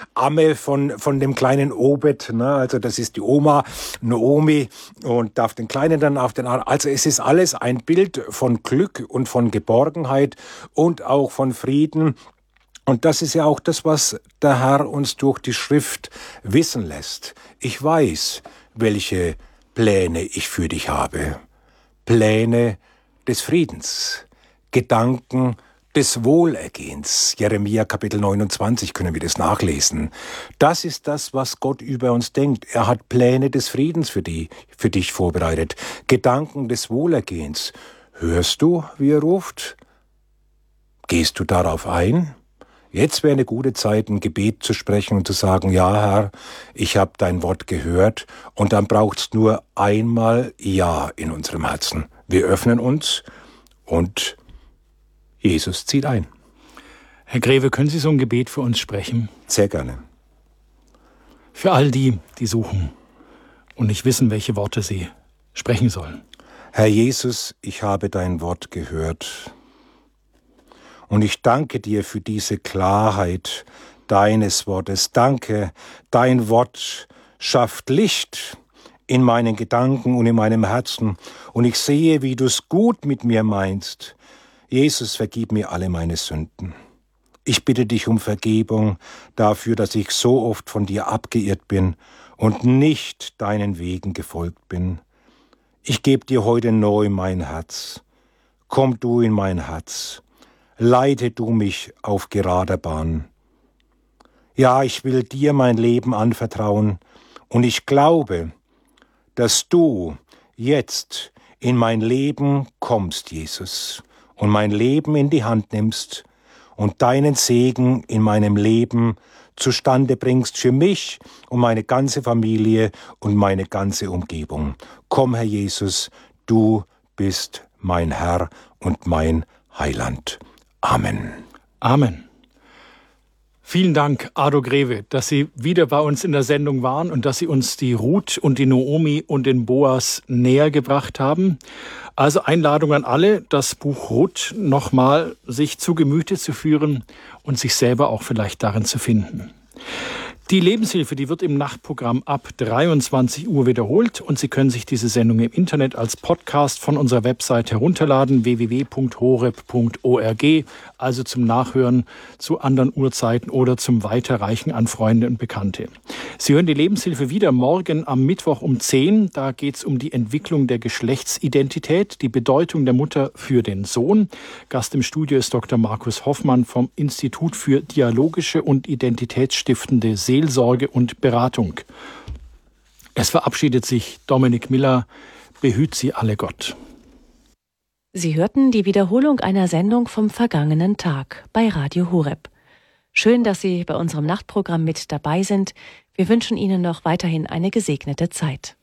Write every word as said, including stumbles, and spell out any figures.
Amme von, von dem kleinen Obed, ne? Also das ist die Oma, Naomi, und darf den Kleinen dann auf den Arm. Also es ist alles ein Bild von Glück und von Geborgenheit und auch von Frieden. Und das ist ja auch das, was der Herr uns durch die Schrift wissen lässt. Ich weiß, welche Pläne ich für dich habe. Pläne des Friedens, Gedanken des Wohlergehens. Jeremia Kapitel neunundzwanzig können wir das nachlesen. Das ist das, was Gott über uns denkt. Er hat Pläne des Friedens für, die, für dich vorbereitet. Gedanken des Wohlergehens. Hörst du, wie er ruft? Gehst du darauf ein? Jetzt wäre eine gute Zeit, ein Gebet zu sprechen und zu sagen, ja Herr, ich habe dein Wort gehört, und dann braucht es nur einmal Ja in unserem Herzen. Wir öffnen uns und Jesus zieht ein. Herr Greve, können Sie so ein Gebet für uns sprechen? Sehr gerne. Für all die, die suchen und nicht wissen, welche Worte sie sprechen sollen. Herr Jesus, ich habe dein Wort gehört. Und ich danke dir für diese Klarheit deines Wortes. Danke, dein Wort schafft Licht in meinen Gedanken und in meinem Herzen. Und ich sehe, wie du es gut mit mir meinst. Jesus, vergib mir alle meine Sünden. Ich bitte dich um Vergebung dafür, dass ich so oft von dir abgeirrt bin und nicht deinen Wegen gefolgt bin. Ich gebe dir heute neu mein Herz. Komm du in mein Herz. Leite du mich auf gerader Bahn. Ja, ich will dir mein Leben anvertrauen, und ich glaube, dass du jetzt in mein Leben kommst, Jesus, und mein Leben in die Hand nimmst und deinen Segen in meinem Leben zustande bringst für mich und meine ganze Familie und meine ganze Umgebung. Komm, Herr Jesus, du bist mein Herr und mein Heiland. Amen. Amen. Vielen Dank, Ado Greve, dass Sie wieder bei uns in der Sendung waren und dass Sie uns die Ruth und die Naomi und den Boas näher gebracht haben. Also Einladung an alle, das Buch Ruth nochmal sich zu Gemüte zu führen und sich selber auch vielleicht darin zu finden. Die Lebenshilfe, die wird im Nachtprogramm ab dreiundzwanzig Uhr wiederholt, und Sie können sich diese Sendung im Internet als Podcast von unserer Website herunterladen, w w w punkt horeb punkt org, also zum Nachhören zu anderen Uhrzeiten oder zum Weiterreichen an Freunde und Bekannte. Sie hören die Lebenshilfe wieder morgen am Mittwoch um zehn. Da geht es um die Entwicklung der Geschlechtsidentität, die Bedeutung der Mutter für den Sohn. Gast im Studio ist Doktor Markus Hoffmann vom Institut für dialogische und identitätsstiftende Seelsorge und Beratung. Es verabschiedet sich Dominik Miller. Behüt Sie alle Gott. Sie hörten die Wiederholung einer Sendung vom vergangenen Tag bei Radio Horeb. Schön, dass Sie bei unserem Nachtprogramm mit dabei sind. Wir wünschen Ihnen noch weiterhin eine gesegnete Zeit.